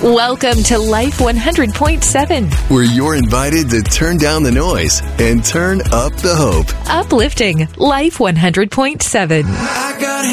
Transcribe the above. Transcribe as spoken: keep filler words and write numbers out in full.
Welcome to Life one hundred point seven. Where you're invited to turn down the noise and turn up the hope. Uplifting Life one hundred point seven. I got